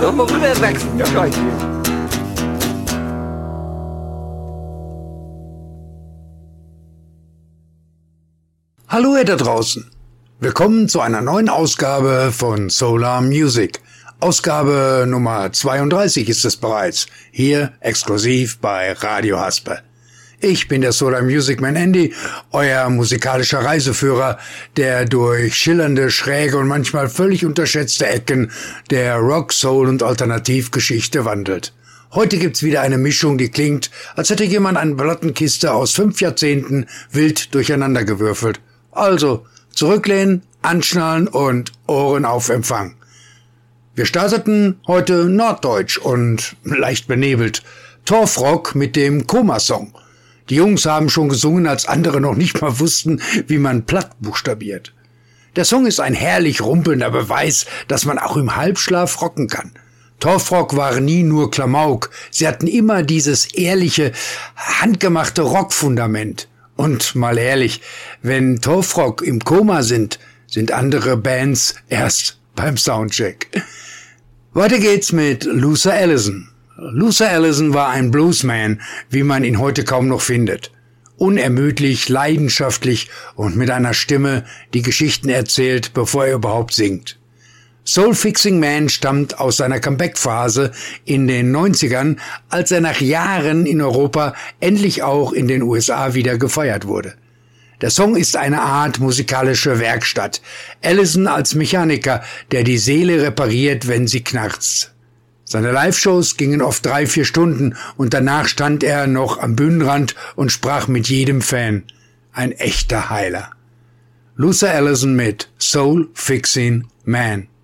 Doch mal rüber wachsen, ja gleich. Hallo ihr da draußen. Willkommen zu einer neuen Ausgabe von Solar Music. Ausgabe Nummer 32 ist es bereits. Hier exklusiv bei Radio Haspe. Ich bin der Solar Music Man Andy, euer musikalischer Reiseführer, der durch schillernde, schräge und manchmal völlig unterschätzte Ecken der Rock, Soul und Alternativgeschichte wandelt. Heute gibt's wieder eine Mischung, die klingt, als hätte jemand eine Plattenkiste aus 5 Jahrzehnten wild durcheinandergewürfelt. Also, zurücklehnen, anschnallen und Ohren auf Empfang. Wir starteten heute norddeutsch und leicht benebelt. Torfrock mit dem Koma-Song. Die Jungs haben schon gesungen, als andere noch nicht mal wussten, wie man platt buchstabiert. Der Song ist ein herrlich rumpelnder Beweis, dass man auch im Halbschlaf rocken kann. Torfrock waren nie nur Klamauk, sie hatten immer dieses ehrliche, handgemachte Rockfundament. Und mal ehrlich, wenn Torfrock im Koma sind andere Bands erst beim Soundcheck. Weiter geht's mit Luther Allison. Luther Allison war ein Bluesman, wie man ihn heute kaum noch findet. Unermüdlich, leidenschaftlich und mit einer Stimme, die Geschichten erzählt, bevor er überhaupt singt. Soul Fixing Man stammt aus seiner Comeback-Phase in den 90ern, als er nach Jahren in Europa endlich auch in den USA wieder gefeiert wurde. Der Song ist eine Art musikalische Werkstatt. Allison als Mechaniker, der die Seele repariert, wenn sie knarzt. Seine Live-Shows gingen oft 3-4 Stunden und danach stand er noch am Bühnenrand und sprach mit jedem Fan. Ein echter Heiler. Luther Allison mit Soul Fixing Man.